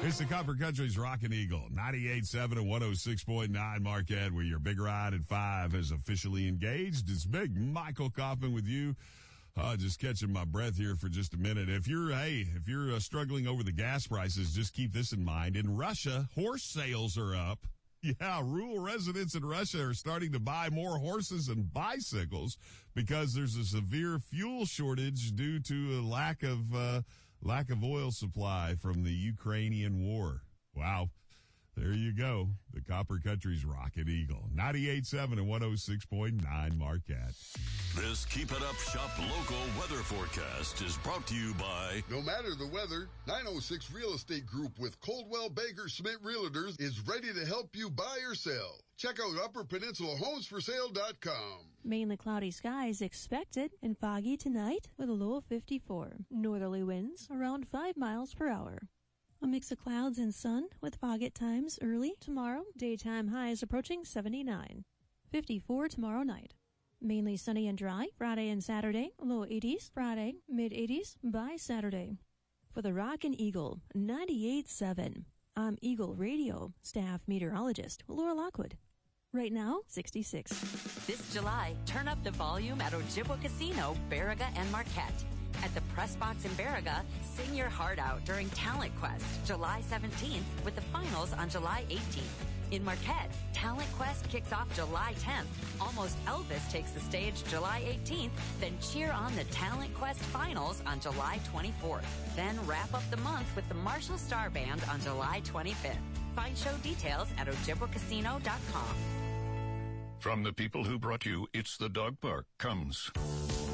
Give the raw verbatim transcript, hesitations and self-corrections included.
It's the Copper Country's Rockin' Eagle, ninety-eight point seven and one oh six point nine Marquette, where your big ride at five is officially engaged. It's Big Michael Kaufman with you. Uh, just catching my breath here for just a minute. If you're, hey, if you're uh, struggling over the gas prices, just keep this in mind. In Russia, horse sales are up. Yeah, rural residents in Russia are starting to buy more horses and bicycles because there's a severe fuel shortage due to a lack of, uh, lack of oil supply from the Ukrainian war. Wow. There you go. The Copper Country's Rocket Eagle. ninety-eight point seven and one oh six point nine Marquette. This Keep It Up Shop local weather forecast is brought to you by... No matter the weather, nine oh six Real Estate Group with Coldwell Banker Schmidt Realtors is ready to help you buy or sell. Check out Upper Peninsula Homes For Sale dot com. Mainly cloudy skies expected and foggy tonight with a low of fifty-four. Northerly winds around five miles per hour. A mix of clouds and sun with fog at times early tomorrow. Daytime highs approaching seventy-nine. fifty-four tomorrow night. Mainly sunny and dry Friday and Saturday. Low eighties Friday, mid eighties by Saturday. For the Rockin' Eagle, ninety-eight point seven. I'm Eagle Radio staff meteorologist Laura Lockwood. Right now, sixty-six. This July, turn up the volume at Ojibwa Casino, Baraga, and Marquette. At the Press Box in Baraga, sing your heart out during Talent Quest, July seventeenth, with the finals on July eighteenth. In Marquette, Talent Quest kicks off July tenth. Almost Elvis takes the stage July eighteenth, then cheer on the Talent Quest finals on July twenty-fourth. Then wrap up the month with the Marshall Star Band on July twenty-fifth. Find show details at Ojibwa Casino dot com. From the people who brought you It's the Dog Park comes...